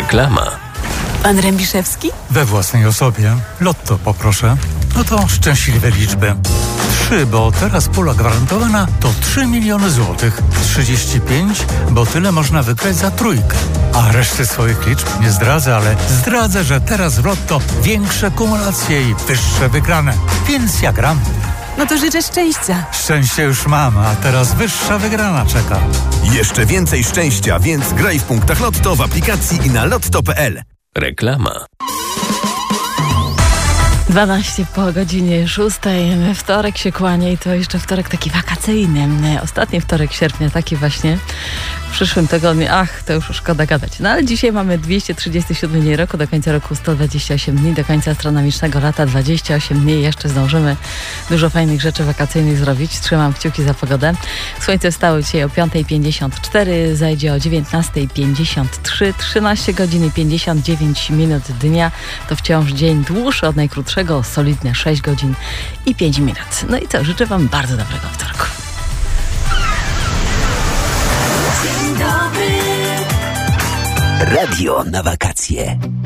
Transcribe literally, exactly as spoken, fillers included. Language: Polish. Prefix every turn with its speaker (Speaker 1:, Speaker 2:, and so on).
Speaker 1: Reklama.
Speaker 2: Pan Rębiszewski?
Speaker 3: We własnej osobie. Lotto poproszę. No to szczęśliwe liczby. Trzy, bo teraz pula gwarantowana to trzy miliony złotych. trzydzieści pięć, bo tyle można wygrać za trójkę. A reszty swoich liczb nie zdradzę, ale zdradzę, że teraz w Lotto większe kumulacje i wyższe wygrane. Więc ja gram.
Speaker 2: No to życzę szczęścia.
Speaker 3: Szczęście już mam, a teraz wyższa wygrana czeka.
Speaker 4: Jeszcze więcej szczęścia, więc graj w punktach Lotto w aplikacji i na lotto kropka p l.
Speaker 1: Reklama.
Speaker 5: dwanaście po godzinie szóstej. Wtorek się kłania i to jeszcze wtorek taki wakacyjny. Ostatni wtorek sierpnia, taki właśnie w przyszłym tygodniu. Ach, to już szkoda gadać. No ale dzisiaj mamy dwieście trzydzieści siedem dni roku, do końca roku sto dwadzieścia osiem dni, do końca astronomicznego lata dwadzieścia osiem dni. Jeszcze zdążymy dużo fajnych rzeczy wakacyjnych zrobić. Trzymam kciuki za pogodę. Słońce wstało dzisiaj o piąta pięćdziesiąt cztery, zajdzie o dziewiętnasta pięćdziesiąt trzy, trzynaście godzin i pięćdziesiąt dziewięć minut dnia. To wciąż dzień dłuższy od najkrótszego, solidne sześć godzin i pięć minut. No i co, życzę wam bardzo dobrego wtorku.
Speaker 6: Radio na wakacje.